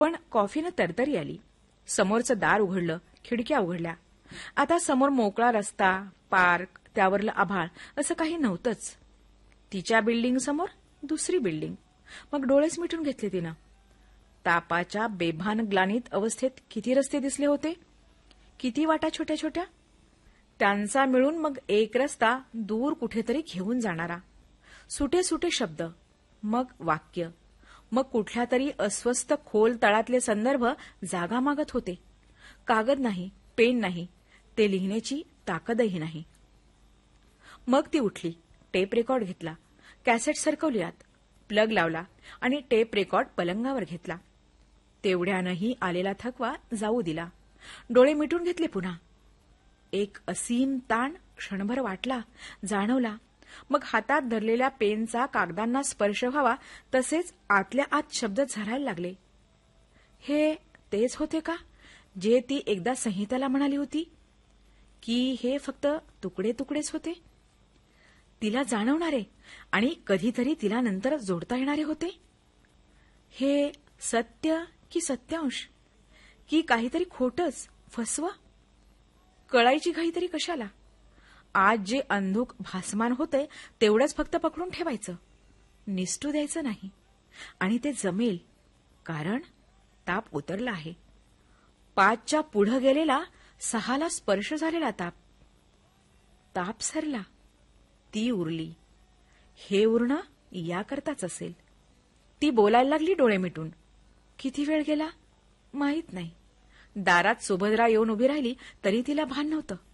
पण कॉफीनं तरतरी आली. समोरचं दार उघडलं, खिडक्या उघडल्या. आता समोर मोकळा रस्ता, पार्क, त्यावरलं आभाळ असं काही नव्हतंच. तिच्या बिल्डिंग समोर दुसरी बिल्डिंग. मग डोळेच मिटून घेतले तिनं. तापाच्या बेभान ग्लानीत अवस्थेत किती रस्ते दिसले होते, किती वाटा छोट्या छोट्या. त्यांचा मिळून मग एक रस्ता दूर कुठेतरी घेऊन जाणारा. सुटे सुटे शब्द, मग वाक्य, मग कुठल्या तरी अस्वस्थ खोल तळातले संदर्भ जागा मागत होते. कागद नाही, पेन नाही, ते लिहिण्याची ताकदही नाही. मग ती उठली, टेप रेकॉर्ड घेतला, कॅसेट सरकवली आत, प्लग लावला आणि टेप रेकॉर्ड पलंगावर घेतला. तेवढ्यानंही आलेला थकवा जाऊ दिला. डोळे मिटून घेतले पुन्हा. एक असीम ताण क्षणभर वाटला, जाणवला. मग हातात धरलेल्या पेनचा कागदांना स्पर्श व्हावा तसेच आतल्या आत शब्द झरायला लागले. हे तेच होते का जे ती एकदा संहिताला म्हणाली होती? की हे फक्त तुकडे तुकडेच होते? तिला जाणवणारे आणि कधीतरी तिला नंतर जोडता येणारे होते? हे सत्य की सत्यांश, की काहीतरी खोटंच, फसवं? कळायची घाई तरी कशाला? आज जे अंधुक भासमान होते तेवढंच फक्त पकडून ठेवायचं, निसटू द्यायचं नाही. आणि ते जमेल, कारण ताप उतरला आहे. 5च्या पुढं गेलेला 6ला स्पर्श झालेला ताप. ताप सरला, ती उरली. हे उरणं याकरताच असेल. ती बोलायला लागली डोळे मिटून. किती वेळ गेला माहीत नाही. दारात सुभद्रा येऊन उभी राहिली तरी तिला भान नव्हतं.